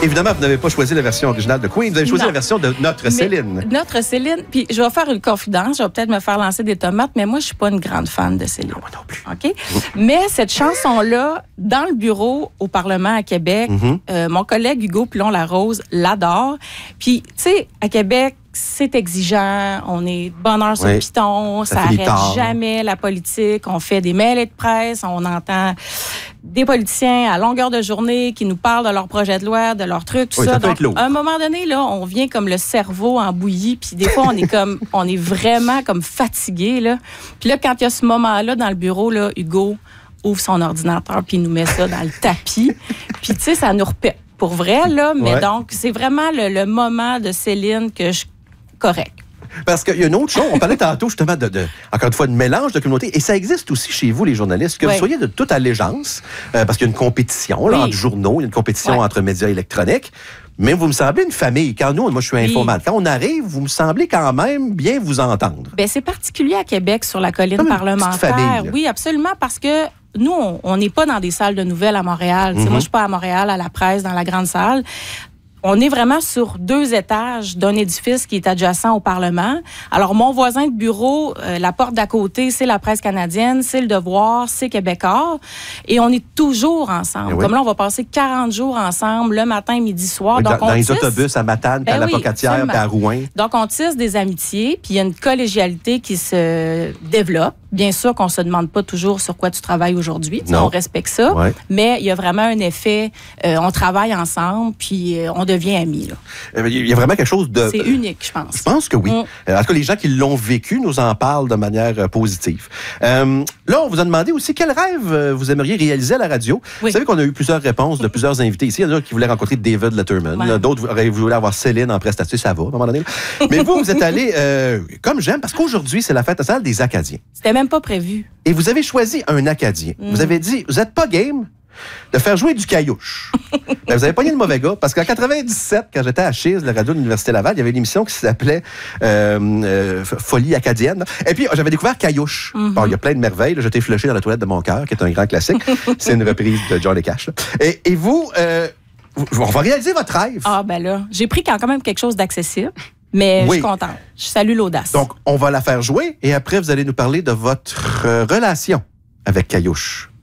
évidemment, vous n'avez pas choisi la version originale de Queen, vous avez choisi la version de notre Céline. Notre Céline, puis je vais faire une confidence, je vais peut-être me faire lancer des tomates, mais moi, je suis pas une grande fan de Céline. Non, moi non plus. OK? Mais cette chanson-là, dans le bureau au Parlement à Québec, mon collègue Hugo Pilon-Larose l'adore. Puis, tu sais, à Québec, c'est exigeant, on est de bonne heure sur le piton, ça arrête jamais la politique, on fait des mêlées de presse, on entend des politiciens à longueur de journée qui nous parlent de leurs projets de loi, de leurs trucs, tout ça. Donc, à un moment donné, là, on vient comme le cerveau en bouillie, puis des fois, on est vraiment comme fatigué, là. Puis là, quand il y a ce moment-là dans le bureau, là, Hugo ouvre son ordinateur, puis il nous met ça dans le tapis. Puis, tu sais, ça nous repète. Pour vrai, là, mais donc, c'est vraiment le moment de Céline que je... Correct. Parce qu'il y a une autre chose, on parlait tantôt justement encore une fois, de mélange de communautés, et ça existe aussi chez vous, les journalistes, que vous soyez de toute allégeance, parce qu'il y a une compétition là, entre journaux, il y a une compétition entre médias électroniques, mais vous me semblez une famille. Quand moi je suis informal, quand on arrive, vous me semblez quand même bien vous entendre. Bien, c'est particulier à Québec, sur la colline parlementaire. Famille, oui, absolument, parce que nous, on n'est pas dans des salles de nouvelles à Montréal. Moi, je suis pas à Montréal, à la presse, dans la grande salle. On est vraiment sur 2 étages d'un édifice qui est adjacent au Parlement. Alors, mon voisin de bureau, la porte d'à côté, c'est la presse canadienne, c'est le Devoir, c'est Québécois. Et on est toujours ensemble. Comme là, on va passer 40 jours ensemble, le matin, midi, soir. Donc, dans les autobus à Matane, à la Pocatière, à Rouen. Donc, on tisse des amitiés, puis il y a une collégialité qui se développe. Bien sûr qu'on se demande pas toujours sur quoi tu travailles aujourd'hui. On respecte ça. Mais il y a vraiment un effet, on travaille ensemble, puis on devient amis. Là. Il y a vraiment quelque chose de... C'est unique, je pense. Je pense que oui. En tout cas, les gens qui l'ont vécu nous en parlent de manière positive. Là, on vous a demandé aussi quel rêve vous aimeriez réaliser à la radio. Vous savez qu'on a eu plusieurs réponses de plusieurs invités ici. Il y en a qui voulaient rencontrer David Letterman. D'autres voulaient avoir Céline en prestatie. Ça va, à un moment donné. Mais vous êtes allé, comme j'aime, parce qu'aujourd'hui, c'est la fête nationale des Acadiens. C'était même pas prévu. Et vous avez choisi un Acadien. Vous avez dit, vous n'êtes pas game de faire jouer du caillouche. Ben, vous avez pogné le mauvais gars, parce qu'en 97, quand j'étais à Chiz, la radio de l'Université Laval, il y avait une émission qui s'appelait Folie acadienne. Et puis, j'avais découvert Caillouche. Bon, il y a plein de merveilles. Là, je t'ai flushé dans la toilette de mon cœur, qui est un grand classique. C'est une reprise de Johnny Cash. Et vous, on va réaliser votre rêve. Ah, ben là, j'ai pris quand même quelque chose d'accessible. Mais je suis contente. Je salue l'audace. Donc, on va la faire jouer et après, vous allez nous parler de votre relation avec Caillouche.